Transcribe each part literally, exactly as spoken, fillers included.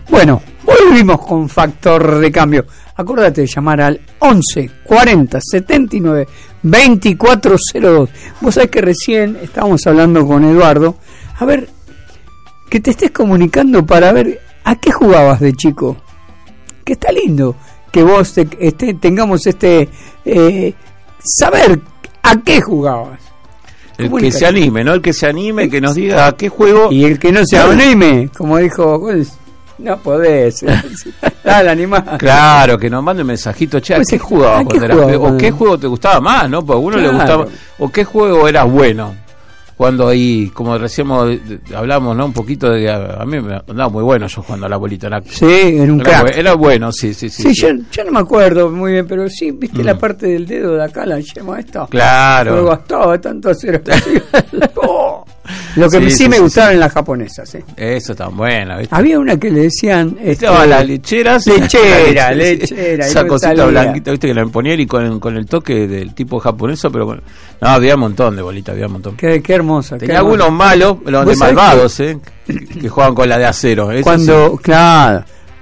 Bueno, volvimos con Factor de Cambio. Acuérdate de llamar al once cuarenta setenta y nueve veinticuatro cero dos. Vos sabés que recién estábamos hablando con Eduardo. A ver, que te estés comunicando para ver a qué jugabas de chico. Que está lindo que vos te, este, tengamos este eh, saber a qué jugabas. El que se anime, ¿no? El que se anime, que nos diga a qué juego. Y el que no se anime, como dijo, no podés. Dale, animá. Claro, que nos mande un mensajito, che, ¿a pues qué jugabas? ¿a qué cuando jugaba, eras, bueno? ¿O qué juego te gustaba más, no? Porque a uno Claro. le gustaba. ¿O qué juego eras bueno? Cuando ahí, como recién hablamos, ¿no? Un poquito de. A, a mí me andaba muy bueno yo jugando a la bolita. Era, Sí, era un era, crack. era bueno, sí, sí, sí. Sí, sí. Yo, yo no me acuerdo muy bien, pero sí, viste Mm. la parte del dedo de acá, la llama esta. Claro. Me gastaba tanto hacer así. Oh. Lo que Sí, sí, sí, me sí, gustaba sí. en las japonesas, ¿eh? Eso tan buena, ¿viste? Había una que le decían. Este, Estaba la lechera, sí. Lechera, lechera. y Esa no cosita salía. blanquita, viste, que la ponían y con, con el toque del tipo japonesa, pero con... No, había un montón de bolitas, había un montón. Qué, qué hermosa. Tenía qué hermosa. algunos malos, los de ¿Vos sabés malvados, ¿eh? Que, que juegan con la de acero. Eso Cuando, sí. claro,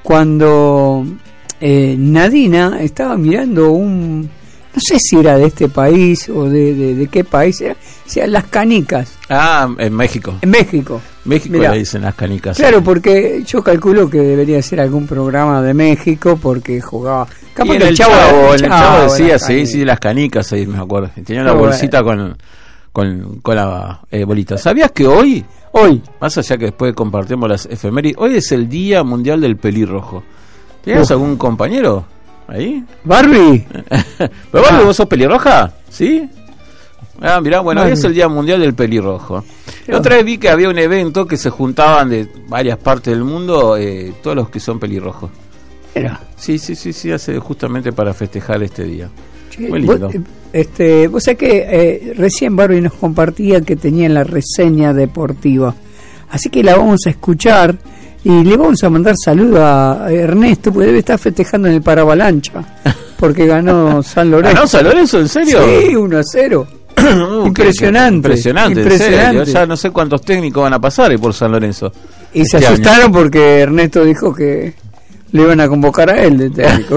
cuando eh, Nadina estaba mirando un, no sé si era de este país o de, de, de qué país era, o sea, las canicas, Ah, en México. en México. México Mirá. le dicen las canicas. Claro, porque yo calculo que debería ser algún programa de México porque jugaba. Y Capaz en que el chavo, en el chavo era decía, sí, canica. sí, las canicas, ahí me acuerdo. Y tenía una Qué bolsita con, con, con la eh, bolita. ¿Sabías que hoy, Hoy, más allá que después compartimos las efemérides, hoy es el Día Mundial del Pelirrojo? ¿Tienes Uf. algún compañero ahí? Barbie, Pero Barbie, Ah. ¿vos sos pelirroja? ¿Sí? Ah, mirá, bueno, hoy Barbie. es el Día Mundial del Pelirrojo. La Claro. otra vez vi que había un evento que se juntaban de varias partes del mundo, eh, todos los que son pelirrojos. era. Sí, sí, sí, sí, hace justamente para festejar este día. Che, Muy vos, lindo. eh, este, vos sabés que eh, recién Barbie nos compartía que tenía la reseña deportiva, así que la vamos a escuchar y le vamos a mandar saludo a Ernesto, porque debe estar festejando en el Paravalancha, porque ganó San Lorenzo. ¿Ganó San Lorenzo, en serio? Sí, uno a cero. Uh, Impresionante, Impresionante, en impresionante. serio. Ya no sé cuántos técnicos van a pasar ahí por San Lorenzo. Y se este año. asustaron porque Ernesto dijo que le iban a convocar a él de técnico.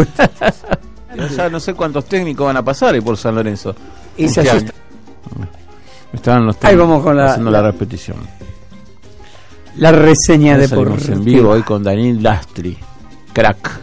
Ya no sé cuántos técnicos van a pasar ahí por San Lorenzo. Y se Este año. asustaron. Estaban los Ahí vamos con la- haciendo la, repetición. La reseña Ya salimos deportiva. en vivo hoy con Daniel Lastri, crack.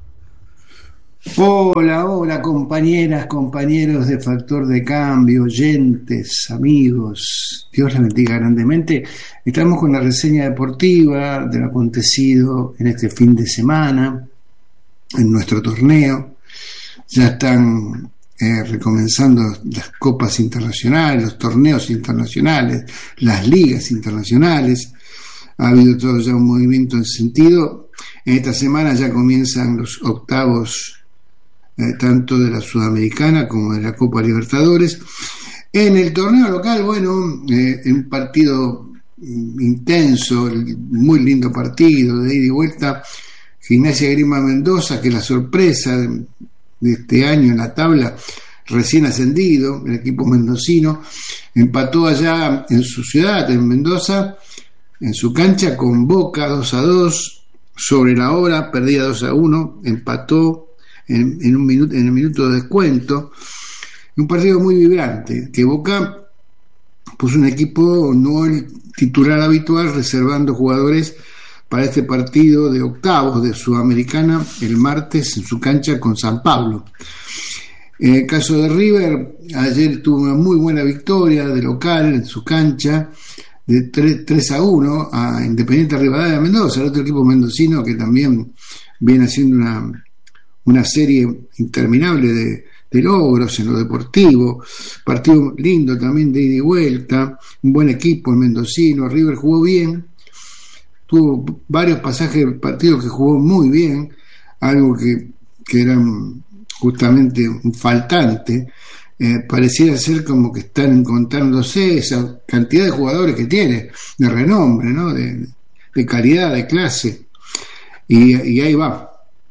Hola, hola compañeras, compañeros de Factor de Cambio, oyentes, amigos, Dios les bendiga grandemente. Estamos con la reseña deportiva del acontecido en este fin de semana, en nuestro torneo. Ya están eh, recomenzando las copas internacionales, los torneos internacionales, las ligas internacionales. Ha habido todo ya un movimiento en ese sentido. En esta semana ya comienzan los octavos Eh, tanto de la Sudamericana como de la Copa Libertadores. En el torneo local, bueno, eh, un partido mm, intenso, muy lindo partido de ida y vuelta. Gimnasia Grima Mendoza, que es la sorpresa de, de este año en la tabla, recién ascendido, el equipo mendocino, empató allá en su ciudad, en Mendoza, en su cancha, con Boca dos a dos, sobre la hora, perdía dos a uno, empató En, en un minuto, en el minuto de descuento. Un partido muy vibrante, que Boca puso un equipo no el titular habitual, reservando jugadores para este partido de octavos de Sudamericana el martes en su cancha con San Pablo. En el caso de River, ayer tuvo una muy buena victoria de local en su cancha de tres a uno a Independiente Rivadavia de Mendoza, el otro equipo mendocino que también viene haciendo una una serie interminable de, de logros en lo deportivo, partido lindo también de ida y vuelta, un buen equipo el mendocino. River jugó bien, tuvo varios pasajes del partido que jugó muy bien, algo que, que era justamente un faltante. Eh, pareciera ser como que están encontrándose esa cantidad de jugadores que tiene, de renombre, ¿no? de, de calidad, de clase, y, y ahí va.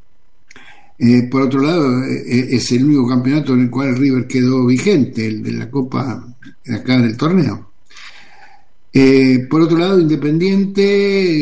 Eh, por otro lado, eh, es el único campeonato en el cual River quedó vigente, el de la Copa acá del torneo. Eh, por otro lado, Independiente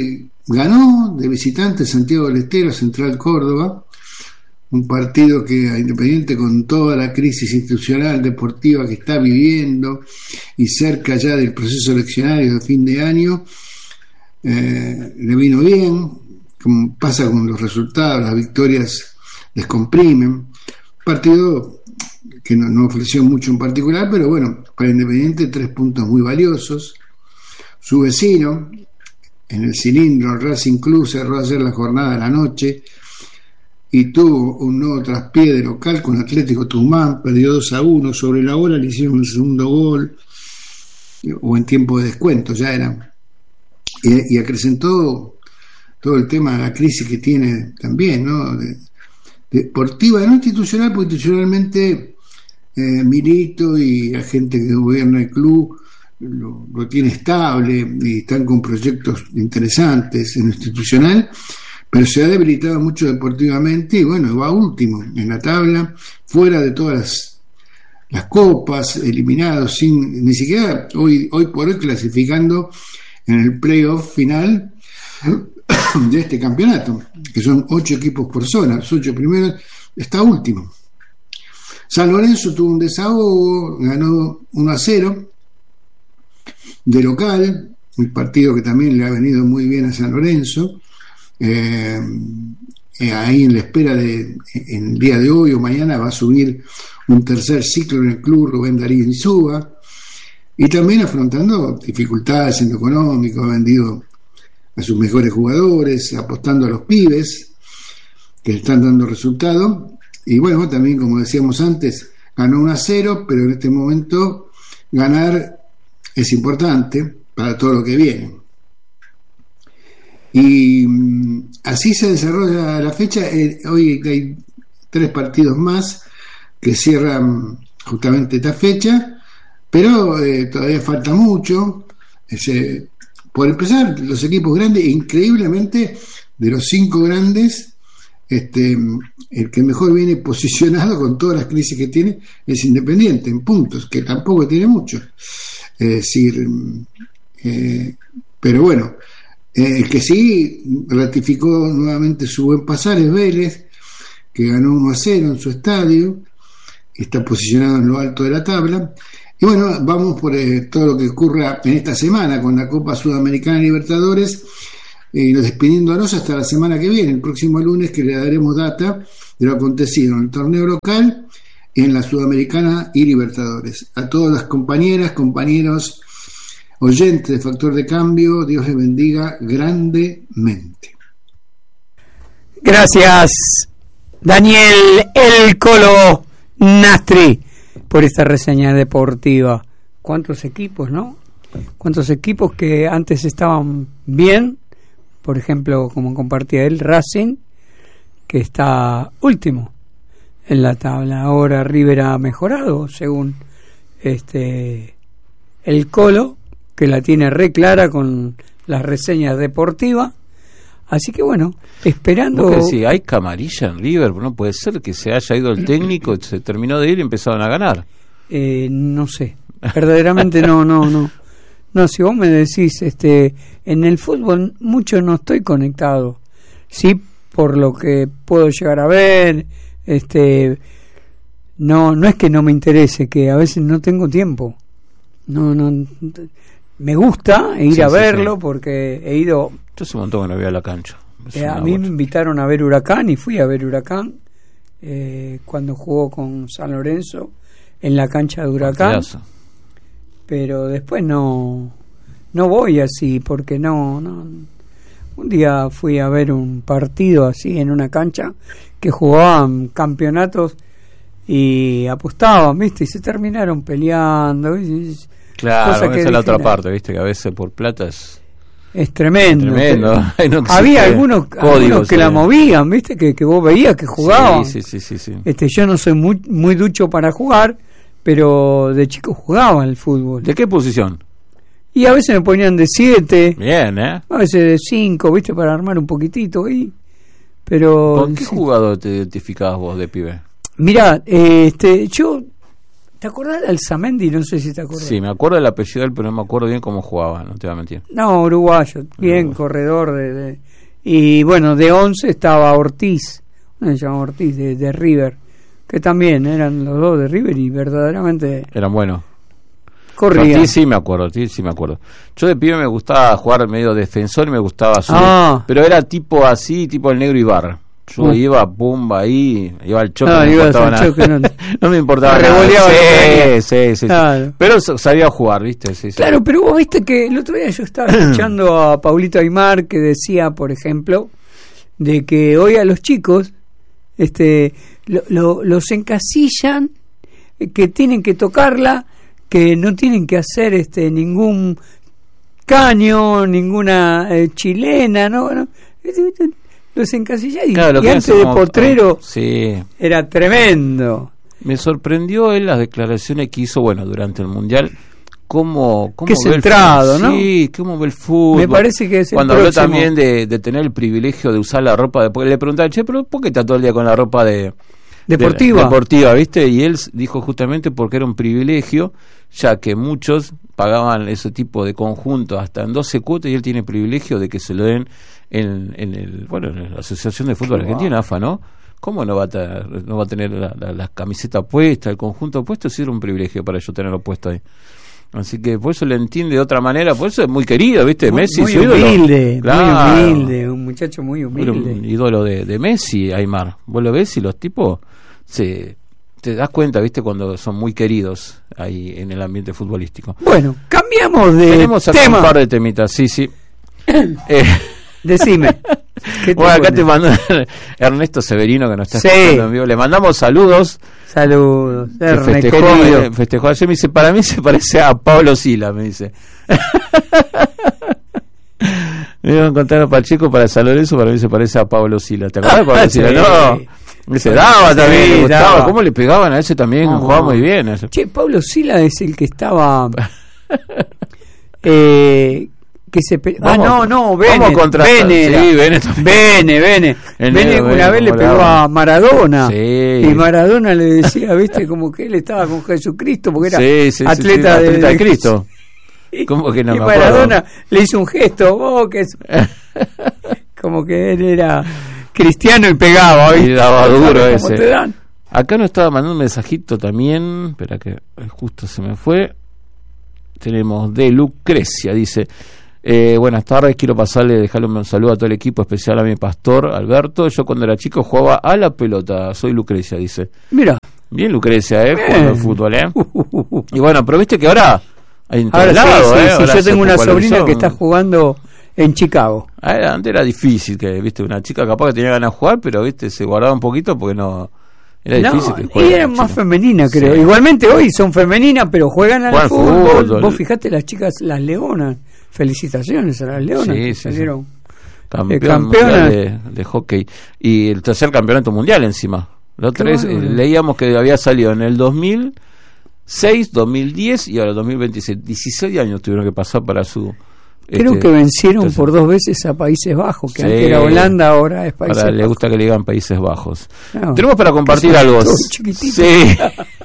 ganó de visitante Santiago del Estero, Central Córdoba, un partido que a Independiente, con toda la crisis institucional deportiva que está viviendo y cerca ya del proceso eleccionario de fin de año, eh, le vino bien, como pasa con los resultados, las victorias descomprimen. Partido que no, no ofreció mucho en particular, pero bueno, para Independiente tres puntos muy valiosos. Su vecino, en el cilindro, el Racing Club, cerró ayer la jornada de la noche y tuvo un nuevo traspié de local con Atlético Tucumán, perdió dos a uno, sobre la hora le hicieron el segundo gol, o en tiempo de descuento ya era, y, y acrecentó todo el tema de la crisis que tiene también, ¿no? De, deportiva, no institucional, porque institucionalmente eh, Milito y la gente que gobierna el club lo, lo tiene estable y están con proyectos interesantes en lo institucional, pero se ha debilitado mucho deportivamente y bueno, va último en la tabla, fuera de todas las, las copas, eliminado, sin ni siquiera hoy, hoy por hoy clasificando en el playoff final de este campeonato, que son ocho equipos por zona, los ocho primeros, está último. San Lorenzo tuvo un desahogo, ganó uno a cero de local, un partido que también le ha venido muy bien a San Lorenzo. Eh, eh, ahí en la espera de, en el día de hoy o mañana va a subir un tercer ciclo en el club Rubén Darío Insúa, y también afrontando dificultades en lo económico, ha vendido a sus mejores jugadores, apostando a los pibes que están dando resultado, y bueno, también como decíamos antes, ganó uno a cero, pero en este momento ganar es importante para todo lo que viene. Y así se desarrolla la fecha. Eh, hoy hay tres partidos más que cierran justamente esta fecha, pero eh, todavía falta mucho. Ese, por empezar, los equipos grandes, increíblemente, de los cinco grandes, este, el que mejor viene posicionado con todas las crisis que tiene es Independiente, en puntos, que tampoco tiene mucho. Es decir, eh, pero bueno, eh, el que sí ratificó nuevamente su buen pasar es Vélez, que ganó uno a cero en su estadio, está posicionado en lo alto de la tabla. Y bueno, vamos por eh, todo lo que ocurra en esta semana con la Copa Sudamericana y Libertadores, y eh, despidiéndonos hasta la semana que viene, el próximo lunes, que le daremos data de lo acontecido en el torneo local, en la Sudamericana y Libertadores. A todas las compañeras, compañeros, oyentes de Factor de Cambio, Dios les bendiga grandemente. Gracias, Daniel El Colo Nastri, por esta reseña deportiva. ¿Cuántos equipos, no? ¿Cuántos equipos que antes estaban bien? Por ejemplo, como compartía él, Racing, que está último en la tabla. Ahora River ha mejorado, según este El Colo, que la tiene re clara con las reseñas deportivas. Así que bueno, esperando... Sí, hay camarilla en River, no puede ser que se haya ido el técnico, se terminó de ir y empezaron a ganar. Eh, no sé, verdaderamente no, no, no. No, si vos me decís, este, en el fútbol mucho no estoy conectado, sí, por lo que puedo llegar a ver, este, no, no es que no me interese, que a veces no tengo tiempo, no, no, me gusta ir sí, a sí, verlo sí. Porque he ido. Yo hace un montón que no voy a la cancha. Eh, a mí bocha. Me invitaron a ver Huracán y fui a ver Huracán eh, cuando jugó con San Lorenzo en la cancha de Huracán. Partidazo. Pero después no no voy así porque no, no. Un día fui a ver un partido así en una cancha que jugaban campeonatos y apostaban, ¿viste? Y se terminaron peleando. Y, claro, esa es la otra parte, ¿viste? Que a veces por plata es... Es tremendo. tremendo. No había algunos, algunos que sí. La movían, ¿viste? Que, que vos veías que jugaban. Sí, sí, sí, sí, sí. Este, yo no soy muy, muy ducho para jugar, pero de chico jugaba al fútbol. ¿De qué posición? Y a veces me ponían de siete. Bien, ¿eh? A veces de cinco, ¿viste? Para armar un poquitito. Y, pero ¿con qué sí. jugador te identificabas vos de pibe? Mirá, este, yo ¿Te acordás de Alzamendi? No sé si te acordás. Sí, me acuerdo del apellido de él, pero no me acuerdo bien cómo jugaba, no te voy a mentir. No, uruguayo, bien, Uruguay. corredor. de, de Y bueno, de once estaba Ortiz, no se llama Ortiz, de, de River, que también eran los dos de River y verdaderamente... Eran buenos. Corrían. Ortiz sí me acuerdo, Ortiz sí me acuerdo. Yo de pibe me gustaba jugar medio defensor y me gustaba subir, ah. pero era tipo así, tipo el Negro Ibarra. Yo uh. iba, pumba, ahí, iba al choque, no, no me importaba nada. Choque, no. no me importaba nada. Sí, sí, sí, claro. sí. Pero sabía jugar, ¿viste? Sí, sí. Claro, pero vos viste que el otro día yo estaba escuchando a Paulito Aymar que decía, por ejemplo, de que hoy a los chicos este lo, lo, los encasillan, que tienen que tocarla, que no tienen que hacer este ningún caño, ninguna eh, chilena, ¿no? ¿no? Los encasillaba y, claro, y antes de como, Potrero sí. era tremendo. Me sorprendió en las declaraciones que hizo, bueno, durante el Mundial, cómo, cómo qué ve centrado, el ¿no? Sí, cómo ve el fútbol. Me parece que es el Cuando próximo. habló también de, de tener el privilegio de usar la ropa, de, porque le preguntaban, che, pero ¿por qué está todo el día con la ropa de deportiva? De, deportiva, ¿viste? Y él dijo justamente porque era un privilegio, ya que muchos pagaban ese tipo de conjunto hasta en doce cuotas y él tiene el privilegio de que se lo den en, en el bueno en la Asociación de Fútbol wow. Argentina, A F A, ¿no? ¿Cómo no va a, ta, no va a tener la, la, la camiseta puesta, el conjunto puesto? Sí, era un privilegio para ellos tenerlo puesto ahí. Así que por eso le entiende de otra manera, por eso es muy querido, ¿viste? Muy, Messi, muy su ídolo. humilde, claro. muy humilde, un muchacho muy humilde. Un ídolo de, de Messi, Aymar. Vos lo ves y los tipos se... te das cuenta, ¿viste? Cuando son muy queridos ahí en el ambiente futbolístico. Bueno, cambiamos de Tenemos acá tema. un par de temitas, sí, sí. eh. Decime. ¿Qué te bueno, acá pone? te mando Ernesto Severino que nos está sí. escuchando en vivo. Le mandamos saludos. Saludos. Ernesto, festejó, eh, festejó ayer, me dice, para mí se parece a Pablo Sila, me dice. Me iban a contar a Pacheco para San Lorenzo, para mí se parece a Pablo Sila. ¿Te acordás de Pablo Sila? No. Me se daba sí, también, le gustaba. daba. ¿Cómo le pegaban a ese también? No, jugaba muy bien. Ese. Che, Pablo Sila es el que estaba... eh... que se pe... vamos, ah no no Bene contra... Bene sí, Bene Bene Bene Bene una vez le pegó a Maradona sí. y Maradona le decía, viste, como que él estaba con Jesucristo porque era sí, sí, atleta, sí, sí, de, atleta de Cristo. ¿Cómo que no y me Maradona acuerdo? Le hizo un gesto, oh, que es... como que él era cristiano y pegaba, y daba duro ese. Te dan. Acá nos estaba mandando un mensajito también, espera que justo se me fue. Tenemos de Lucrecia, dice: Eh, buenas tardes, quiero pasarle, dejarle un saludo a todo el equipo, especial a mi pastor Alberto. Yo cuando era chico jugaba a la pelota, soy Lucrecia, dice. Mira. Bien Lucrecia, eh, Bien. jugando al fútbol, eh. Uh, uh, uh. Y bueno, pero viste que ahora hay en ahora todo lado, sí, eh. sí, Ahora sí, yo tengo una popularizó. sobrina que está jugando en Chicago. Ah, antes era difícil, que viste, una chica capaz que tenía ganas de jugar, pero viste, se guardaba un poquito porque no... Era no, difícil que jueguen. y eran más femeninas, creo. Sí. Igualmente hoy son femeninas, pero juegan al Juegan fútbol. fútbol. Vos fijate las chicas, las leonas. Felicitaciones a las leonas sí, que sí, salieron sí. Campeón eh, campeonas de, de hockey. Y el tercer campeonato mundial encima. La otra vez eh, leíamos que había salido en el dos mil seis, dos mil diez y ahora dos mil veintiséis. dieciséis años tuvieron que pasar para su... Creo este, que vencieron entonces, por dos veces a Países Bajos, que sí, antes era Holanda, ahora es Países ahora Bajos. le gusta que le digan Países Bajos. No, tenemos para compartir algo. Sí.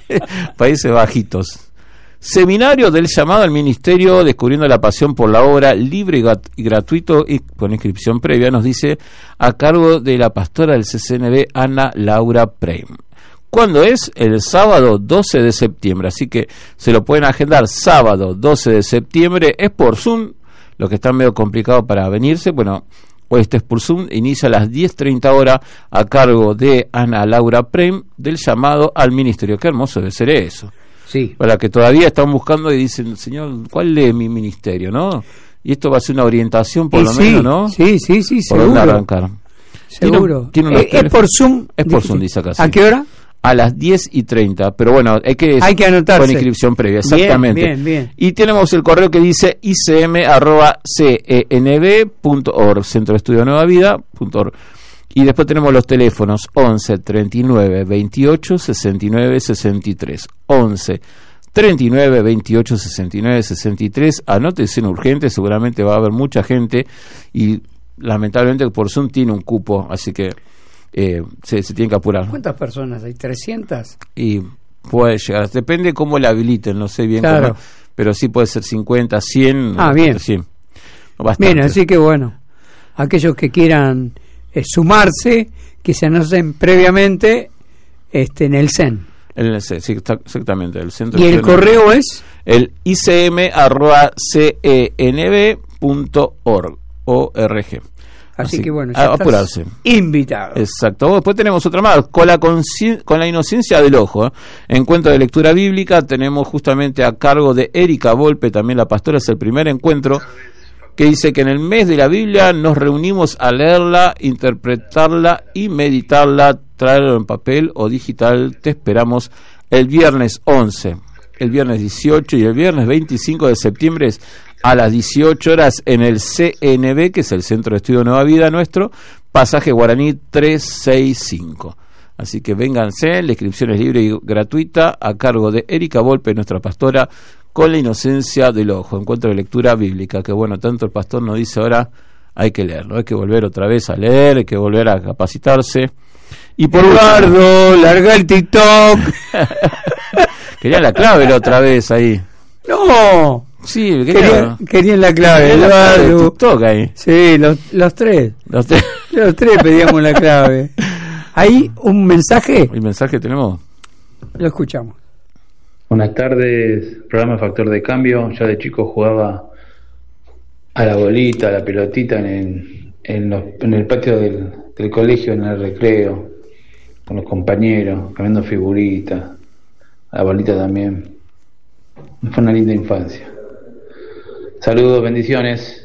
Países Bajitos. Seminario del llamado al Ministerio Descubriendo la Pasión por la Obra, libre y, gat- y gratuito y con inscripción previa, nos dice, a cargo de la pastora del C C N B, Ana Laura Preim. ¿Cuándo es? El sábado doce de septiembre, así que se lo pueden agendar sábado doce de septiembre, es por Zoom. Los que están medio complicados para venirse, bueno, pues este es por Zoom, inicia a las diez treinta horas a cargo de Ana Laura Preim del llamado al ministerio. Qué hermoso debe ser eso. Sí. Para que todavía están buscando y dicen, señor, ¿cuál es mi ministerio, no? Y esto va a ser una orientación por y lo sí, menos, ¿no? Sí, sí, sí, por seguro. dónde arrancar. Seguro. Tiene, tiene eh, es por Zoom. Es por Zoom, dice acá. Sí. ¿A qué hora? A las diez y treinta, pero bueno, hay que, hay que anotarse. Con inscripción previa, exactamente. Bien, bien, bien. Y tenemos el correo que dice i c m arroba c e n b punto org, Centro de Estudio Nueva Vida punto org. Y después tenemos los teléfonos once, treinta y nueve, veintiocho, sesenta y nueve, sesenta y tres. once, treinta y nueve, veintiocho, sesenta y nueve, sesenta y tres. Anótense en urgente, seguramente va a haber mucha gente y lamentablemente por Zoom tiene un cupo, así que... Eh, se, se tienen que apurar. ¿Cuántas personas hay? ¿trescientas? Y Puede llegar, depende cómo la habiliten, no sé bien claro. cómo, pero sí puede ser cincuenta, cien. Ah, bien. cien. Bastante. Bien, así que bueno, aquellos que quieran eh, sumarse, que se anoten previamente este, en el C E N. El, sí, exactamente, el centro. ¿Y el correo es? El I C M arroba C E N B punto org. Así, Así que bueno, a apurarse. Invitado. Exacto. Después tenemos otra más, con la, con la inocencia del ojo. ¿eh? Encuentro de lectura bíblica, tenemos justamente a cargo de Erika Volpe, también la pastora, es el primer encuentro, que dice que en el mes de la Biblia nos reunimos a leerla, interpretarla y meditarla, traerlo en papel o digital. Te esperamos el viernes once, el viernes dieciocho y el viernes veinticinco de septiembre a las dieciocho horas en el C N B, que es el Centro de Estudio Nueva Vida nuestro, pasaje Guaraní trescientos sesenta y cinco. Así que vénganse, la inscripción es libre y gratuita, a cargo de Erika Volpe, nuestra pastora, con la inocencia del ojo, encuentro de lectura bíblica, que bueno, tanto el pastor nos dice ahora, hay que leerlo, hay que volver otra vez a leer, hay que volver a capacitarse. Y por Eduardo, larga el TikTok. Quería la clave la otra vez ahí. No. Sí, quería, quería, querían la clave, quería la clave de Eduardo. TikTok ahí. Sí, los, los tres. Los tres. Los tres pedíamos la clave. Ahí un mensaje. ¿El mensaje tenemos? Lo escuchamos. Buenas tardes, programa Factor de Cambio. Ya de chico jugaba a la bolita, a la pelotita en el, en los, en el patio del, del colegio, en el recreo, con los compañeros, cambiando figuritas, a la bolita también. Fue una linda infancia. Saludos, bendiciones.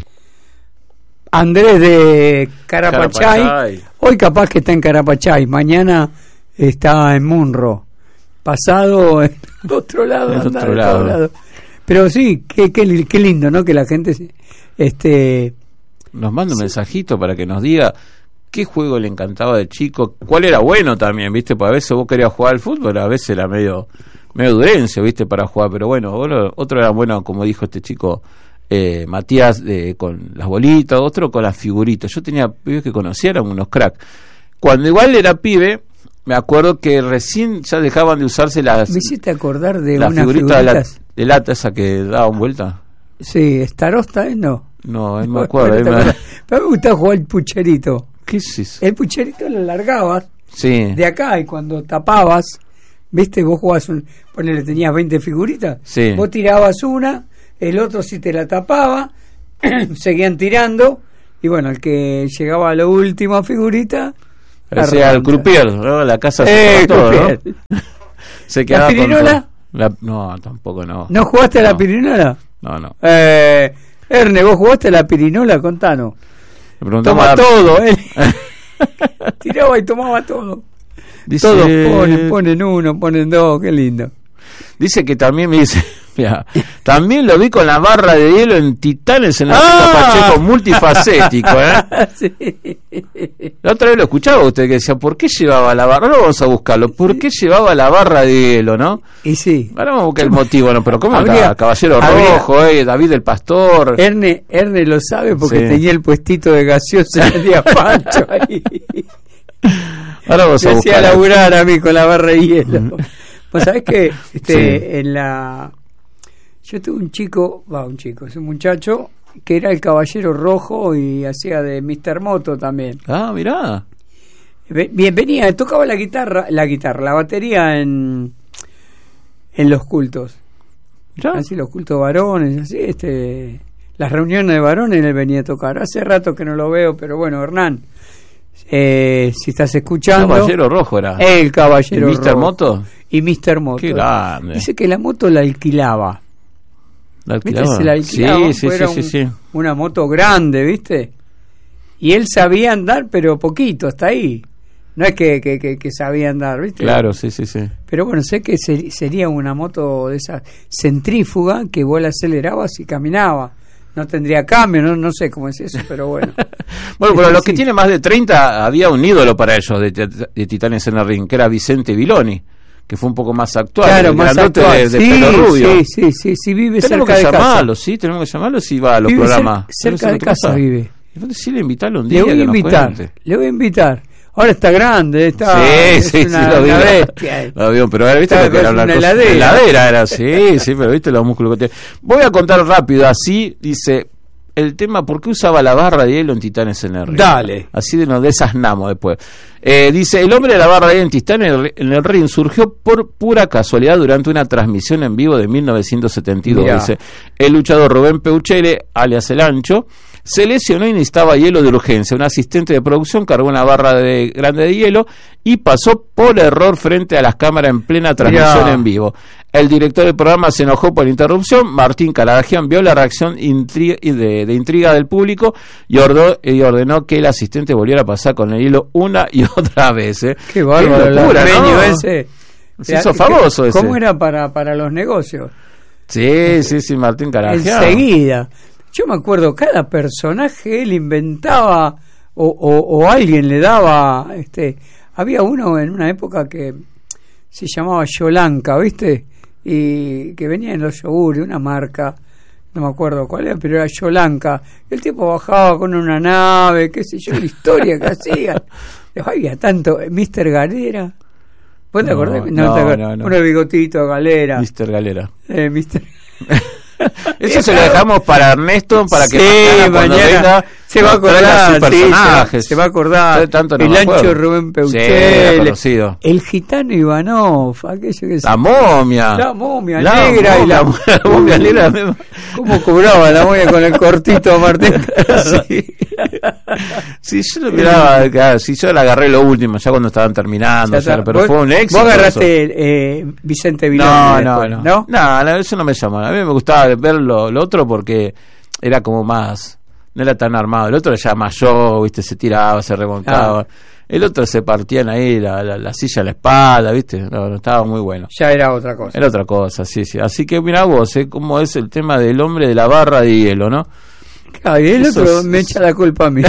Andrés de Carapachay. Carapachay. Hoy capaz que está en Carapachay, mañana está en Munro, pasado en otro lado, en anda otro de lado. todos lados. Pero sí, qué, qué, qué lindo, ¿no? Que la gente se- este Nos manda un mensajito para que nos diga qué juego le encantaba de chico, cuál era bueno también, ¿viste? Porque a veces vos querías jugar al fútbol, a veces era medio medio durencio, ¿viste? Para jugar, pero bueno, otro, otro era bueno, como dijo este chico eh, Matías, de, con las bolitas, otro con las figuritas. Yo tenía pibes que conocía, eran unos crack. Cuando igual era pibe, me acuerdo que recién ya dejaban de usarse las, me hiciste acordar de las unas figuritas de, la, figuritas. de lata esa que daban vuelta. Sí, Starosta, ¿eh? No. No, no me acuerdo. Bueno, ahí te me- acordás. Pero me gustaba jugar el pucherito. ¿Qué es eso? El pucherito lo largabas Sí, de acá y cuando tapabas, viste, vos jugabas un, ponele, tenías veinte figuritas, Sí. vos tirabas una, el otro si te la tapaba, seguían tirando, y bueno, el que llegaba a la última figurita, parecía el arranca. croupier, ¿no? La casa Eh, se todo, croupier. ¿no? Se quedaba con pirinola? todo. La- no, tampoco no. ¿No jugaste a la No. pirinola? No, no. Eh, Erne, ¿vos jugaste a la pirinola? Contanos. Le preguntamos Toma a- todo, él. Tiraba y tomaba todo. Dice, Todos ponen, ponen uno, ponen dos, qué lindo. dice que también me dice, mira, también lo vi con la barra de hielo en Titanes en la Ah. Pacheco, multifacético, ¿eh? Sí. La otra vez lo escuchaba usted que decía, ¿por qué llevaba la barra? Ahora vamos a buscarlo, ¿por qué llevaba la barra de hielo, no? Y sí. Ahora vamos a buscar el motivo, ¿no? Pero ¿cómo Habría- está? Caballero habría- Rojo, eh, David el Pastor. Erne, Erne lo sabe porque Sí. tenía el puestito de gaseosa en el día Pancho ahí. Ahora vamos a Me hacía buscar. laburar a mí con la barra de hielo. Pues sabés que este, Sí. en la yo tuve un chico, va un chico, es un muchacho que era el Caballero Rojo y hacía de mister Moto también. Ah, mirá. Ve- Bien, venía, tocaba la guitarra, la guitarra, la batería en en los cultos. mirá. Así los cultos varones, así este las reuniones de varones él venía a tocar. Hace rato que no lo veo, pero bueno, Hernán, eh, si estás escuchando, Caballero Rojo era. el Caballero ¿Y mister Rojo. Moto? Y mister Moto. Qué grande. Dice que la moto la alquilaba. ¿La ¿Viste? alquilaba? Se la alquilaba. Sí, sí, pues sí, era sí, un- sí. Una moto grande, ¿viste? Y él sabía andar, pero poquito, hasta ahí. No es que, que, que, que sabía andar, ¿viste? Claro, sí, sí, sí. Pero bueno, sé que ser- sería una moto de esa centrífuga que vos la acelerabas y caminaba. No tendría cambio, no, no sé cómo es eso, pero bueno. Bueno, pero Sí. los que tienen más de treinta, había un ídolo para ellos de, de Titanes en el Ring, que era Vicente Viloni, que fue un poco más actual. Claro, el más grandote actual. de, de sí, pelo rubio. sí, sí, sí, sí, vive Tenemos cerca que de casa. llamarlo, sí, tenemos que llamarlo si va a los Vive cer- programas. cerca ¿Eso de no te casa pasa? vive. Entonces sí le invitarlo un día Le voy a que nos invitar, cuente. le voy a invitar. Ahora está grande, está sí, es sí, una, sí, lo vi, una bestia. Lo vi, pero ahora viste Está, lo que era una una, cosa, heladera. una heladera era, sí, sí, pero viste los músculos que tiene. Voy a contar rápido, así dice el tema, ¿por qué usaba la barra de hielo en Titanes en el ring? Dale. Así de nos desasnamos después. Eh, dice, el hombre de la barra de hielo en Titanes en el, en el ring surgió por pura casualidad durante una transmisión en vivo de mil novecientos setenta y dos. Mirá. Dice, el luchador Rubén Peuchele, alias El Ancho, se lesionó y necesitaba hielo de urgencia. Un asistente de producción cargó una barra de, grande de hielo y pasó por error frente a las cámaras en plena transmisión Mirá. en vivo. El director del programa se enojó por la interrupción. Martín Caladagian vio la reacción intri- de, de intriga del público y, ordo- y ordenó que el asistente volviera a pasar con el hielo una y otra vez. ¿eh? Qué bárbaro, el locura, armenio ¿no? ese. Se hizo famoso ese. ¿Cómo era para, para los negocios? Sí, sí, sí, Martín Caladagian. Enseguida. Yo me acuerdo, cada personaje él inventaba o, o, o alguien le daba. este Había uno en una época que se llamaba Yolanka, ¿viste? Y que venía en los yogures, una marca, no me acuerdo cuál era, pero era Yolanka. El tipo bajaba con una nave, qué sé yo, la historia que hacía. Había tanto, mister Galera. ¿Vos te No, acordás? no, te acordás. no, no. Uno de bigotito, Galera. mister Galera. Eh, mister Eso se lo dejamos para Ernesto, para que sí, mañana, cuando mañana venga, se va a nos traiga acordar, sus sí, personajes. se, va, se va a acordar. Yo tanto no el me ancho acuerdo. Rubén Sí, Peuchele, conocido. el gitano Ivanov, aquello que se- La momia. la momia La negra y la, momia, la momia negra. me- cómo cobraba la momia con el cortito Martín. Sí. Sí, yo lo miraba, claro, sí, yo la agarré lo último, ya cuando estaban terminando, Ya o sea, está. pero Vos- fue un éxito. Vos eso. agarraste eh, Vicente Vilón. No, no, después, no, ¿no? no, no, eso no me llamó. A mí me gustaba ver lo, lo otro porque era como más, no era tan armado. El otro ya más yo, viste, se tiraba, se remontaba. Ah. El otro se partían ahí la, la, la silla a la espalda, viste, no, no, estaba muy bueno. Ya era otra cosa. Era otra cosa, sí, sí. Así que mirá vos, ¿eh? Cómo es el tema del hombre de la barra de hielo, ¿no? Claro, y el Eso otro es- me echa la culpa a mí.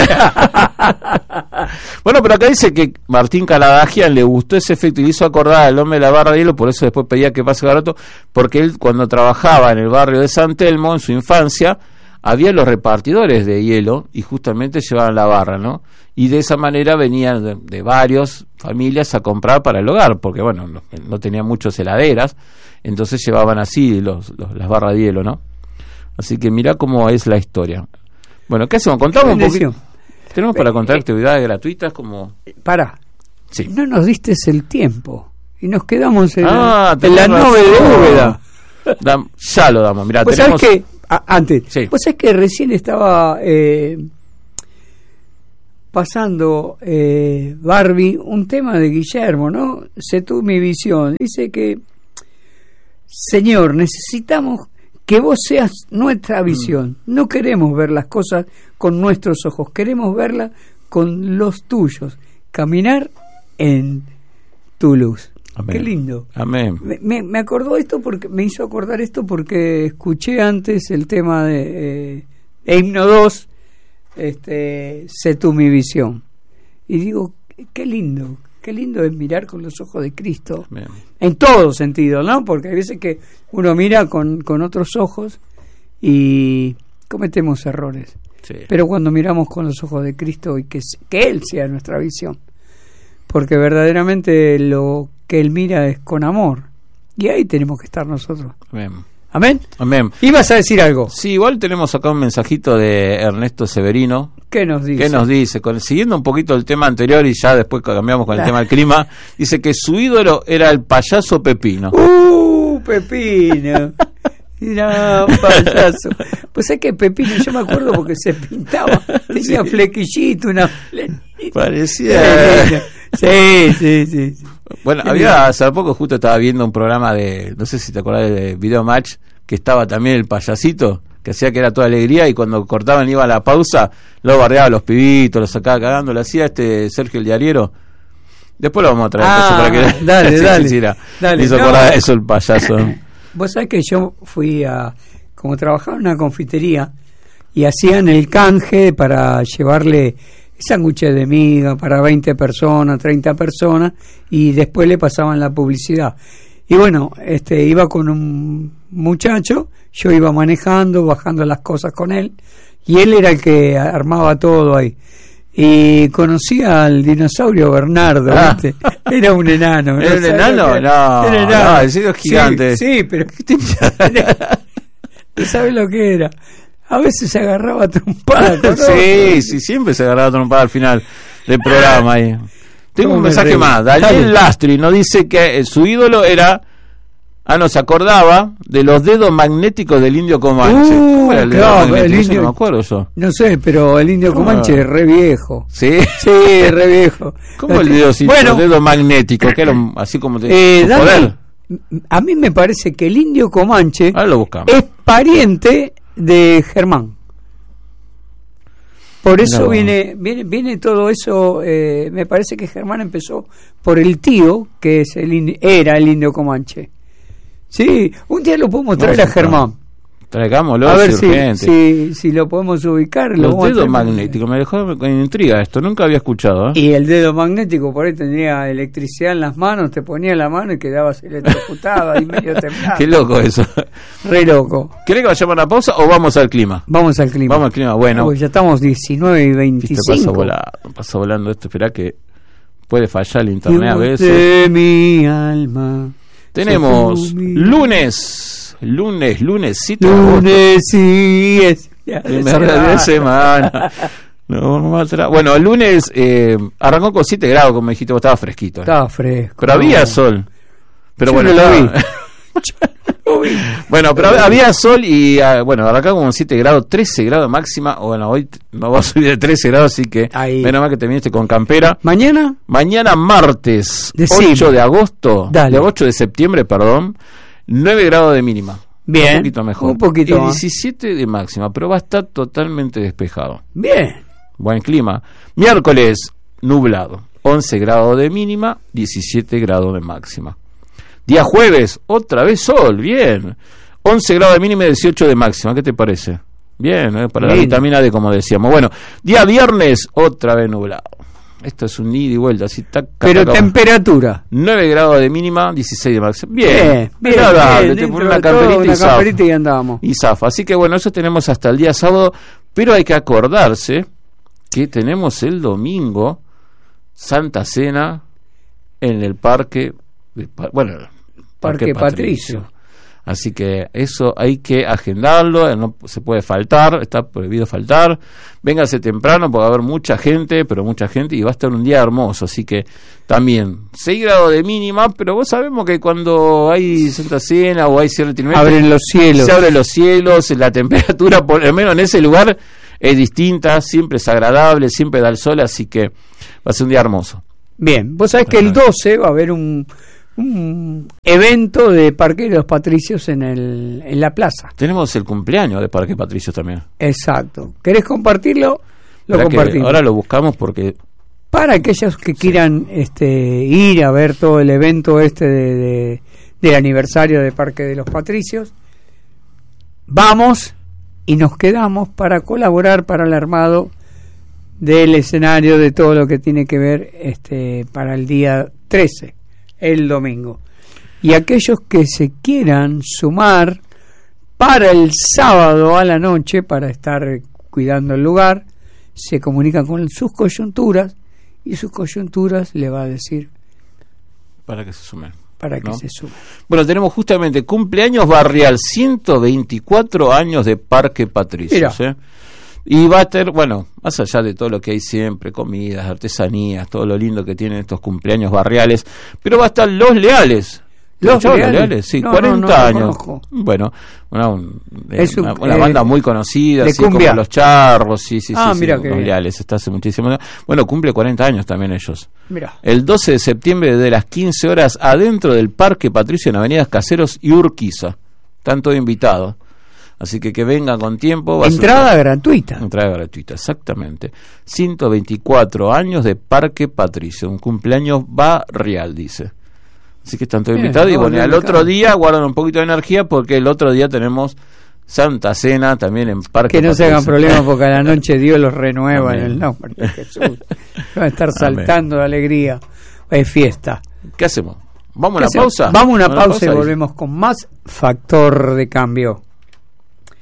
Bueno, pero acá dice que Martín Caladagian le gustó ese efecto y le hizo acordar al hombre de la barra de hielo, por eso después pedía que pase cada rato, porque él cuando trabajaba en el barrio de San Telmo, en su infancia, había los repartidores de hielo y justamente llevaban la barra, ¿no? Y de esa manera venían de, de varias familias a comprar para el hogar, porque bueno, no, no tenían muchas heladeras, entonces llevaban así los, los, las barras de hielo, ¿no? Así que mirá cómo es la historia. Bueno, ¿qué hacemos? Contamos un poquito. Bendición. Tenemos para Eh, contar eh, actividades gratuitas como... Pará, Sí. no nos diste el tiempo y nos quedamos en, Ah, en la tenés nube de razón. Úbeda. Dam- ya lo damos, mirá, Vos tenemos... sabés que, a- antes, Sí. vos sabés que recién estaba eh, pasando eh, Barbie un tema de Guillermo, ¿no? Sé tú mi visión. Dice que, Señor, necesitamos que vos seas nuestra visión. No queremos ver las cosas con nuestros ojos, queremos verlas con los tuyos. Caminar en tu luz. Amén. Qué lindo. Amén. Me, me, me acordó esto porque me hizo acordar esto porque escuché antes el tema de, eh, de Himno dos, este, Sé tú mi visión, y digo, qué lindo, qué lindo es mirar con los ojos de Cristo, Amén. en todo sentido, ¿no? Porque hay veces que uno mira con, con otros ojos y cometemos errores, Sí. pero cuando miramos con los ojos de Cristo y que, que Él sea nuestra visión, porque verdaderamente lo que Él mira es con amor, y ahí tenemos que estar nosotros. Amén. Amén. Amén. ¿Ibas a decir algo? Sí, igual tenemos acá un mensajito de Ernesto Severino. ¿Qué nos dice? ¿Qué nos dice? Con, siguiendo un poquito el tema anterior y ya después cambiamos con el tema del clima, dice que su ídolo era el payaso Pepino. ¡Uh, Pepino! Mira, payaso. Pues es que Pepino, yo me acuerdo porque se pintaba, tenía Sí. flequillito, una flequillita. Parecía... Sí, sí, sí, sí. Bueno, había hace poco justo estaba viendo un programa de, no sé si te acordás de Video Match, que estaba también el payasito, que hacía que era toda alegría y cuando cortaban iba a la pausa, lo bardeaba a los pibitos, los sacaba cagando, lo hacía este Sergio el Diariero. Después lo vamos a traer Ah, para que dale, sí, dale, sí, era. dale. Me hizo No. acordar de eso el payaso. Vos sabés que yo fui a, como trabajaba en una confitería y hacían el canje para llevarle sándwiches de miga para veinte personas, treinta personas, y después le pasaban la publicidad. Y bueno, este iba con un muchacho, yo iba manejando, bajando las cosas con él, y él era el que armaba todo ahí. y conocí al dinosaurio Bernardo, Ah. ¿viste? Era un enano. ¿Era un sabía enano? lo que No, era enano. no, en serio es gigante. Sí, sí, pero ¿no sabes lo que era? A veces se agarraba a trompada con Sí, otro. sí, siempre se agarraba trompada al final del programa ahí. Tengo ¿Cómo un me mensaje reí? más. Daniel Dale. Lastri nos dice que eh, su ídolo era. Ah, no, se acordaba de los dedos magnéticos del indio Comanche. Uh, ¿Cómo era el dedo claro, magnético? el Eso indio- no me acuerdo yo. No sé, pero el indio ¿Cómo? Comanche es re viejo. ¿Sí? Sí, re viejo. ¿Cómo el dedo, sí, Bueno, el dedo magnético? Que era un- así como te, eh, su Dani, poder. a mí me parece que el indio Comanche Ahora lo buscamos. es pariente de Germán. Por eso No. viene, viene viene todo eso. Eh, me parece que Germán empezó por el tío, que es el indi- era el indio Comanche. Sí, un día lo podemos traer No, a sí, Germán. Traigámoslo, A ver es si, urgente. si, si lo podemos ubicar. lo Los vamos a dedos traer. magnéticos, me dejó con intriga esto, nunca había escuchado. ¿eh? Y el dedo magnético por ahí tendría electricidad en las manos, te ponía la mano y quedabas electrocutado ahí medio temblando. Qué loco eso. Re loco. ¿Querés que vayamos a una pausa o vamos al clima? Vamos al clima. Vamos al clima, bueno. Uy, ya estamos diecinueve y Viste, veinticinco. pasa volando, pasa volando esto, espera que puede fallar el internet a Dios veces. de mi alma. Tenemos soy mi- lunes, lunes, lunes, siete de agosto, Lunes y es. primer día de semana. No, no atrás. Bueno, el lunes eh, arrancó con siete grados, como dijiste, vos estaba fresquito. ¿eh? Estaba fresco. Pero había No. sol. Pero Yo bueno, no lo estaba- vi. Lo vi. Bueno, pero había sol y ah, bueno, arrancamos con siete grados, trece grados máxima. O bueno, hoy t- no va a subir de trece grados, así que Ahí. menos mal que te viniste con campera. Mañana, Mañana martes, Decime. ocho de agosto, Dale. de ocho de septiembre, perdón, nueve grados de mínima. Bien. Un poquito mejor. Un poquito y más. diecisiete de máxima, pero va a estar totalmente despejado. bien. Buen clima. Miércoles, nublado, once grados de mínima, diecisiete grados de máxima. Día jueves, otra vez sol, bien. once grados de mínima y dieciocho de máxima, ¿qué te parece? Bien, ¿eh? Para la Lindo. vitamina D, como decíamos. Bueno, día viernes, otra vez nublado. Esto es un ida y vuelta, así taca, Pero taca, temperatura. nueve grados de mínima, dieciséis de máxima. Bien, Bien, bien. agradable, bien, te dentro pones una de todo, camperita y una zafa. camperita y andamos. Y zafa. Así que bueno, eso tenemos hasta el día sábado, pero hay que acordarse que tenemos el domingo Santa Cena en el parque, de Pa- bueno, el Parque Patricio. Así que eso hay que agendarlo, no se puede faltar, está prohibido faltar. Véngase temprano porque va a haber mucha gente, pero mucha gente, y va a estar un día hermoso. Así que también seis grados de mínima, pero vos sabemos que cuando hay Santa Cena o hay cierre trimestre, Abren los cielos. se abren los cielos, la temperatura, por lo menos en ese lugar, es distinta, siempre es agradable, siempre da el sol, así que va a ser un día hermoso. Bien, vos sabés que el doce va a haber un, un evento de Parque de los Patricios en, el, en la plaza. Tenemos el cumpleaños de Parque Patricio también. Exacto. ¿Querés compartirlo? Lo Esperá que compartimos. ahora lo buscamos porque Para aquellos que quieran este, ir a ver todo el evento este de, de- del aniversario de Parque de los Patricios, vamos y nos quedamos para colaborar para el armado del escenario de todo lo que tiene que ver este para el día trece, el domingo. Y aquellos que se quieran sumar para el sábado a la noche para estar cuidando el lugar, se comunican con sus coyunturas y sus coyunturas le va a decir para que se sumen. para que ¿no? se sumen. Bueno, tenemos justamente cumpleaños barrial, ciento veinticuatro años de Parque Patricios. ¿eh? Y va a tener, bueno, más allá de todo lo que hay siempre, comidas, artesanías, todo lo lindo que tienen estos cumpleaños barriales, pero va a estar Los Leales. Los ¿Escucharon Leales? Sí, No, cuarenta no, no lo años. conozco. Bueno, una, un- Es un- una, una eh, banda muy conocida, de así como cumbia. Los Charros, sí, sí, Ah, sí, mira sí, qué Los bien. Leales, está hace muchísimo. Bueno, cumple cuarenta años también ellos. Mira, El doce de septiembre de las quince horas adentro del Parque Patricio en Avenidas Caseros y Urquiza. Están todos invitados. Así que que vengan con tiempo. Va a ser entrada una- gratuita. Entrada gratuita, exactamente. ciento veinticuatro años de Parque Patricio. Un cumpleaños barrial, dice. Así que están todos Bien, invitados. Y vamos bueno, a al dedicar. otro día guardan un poquito de energía porque el otro día tenemos Santa Cena también en Parque Que no se Patricio. hagan problemas porque a la noche Dios los renueva Amén. en el nombre de Jesús. Van a estar saltando de alegría. Es fiesta. ¿Qué hacemos? ¿Vamos a ¿Qué una hacemos? pausa? Vamos a una pausa y y- volvemos con más Factor de Cambio.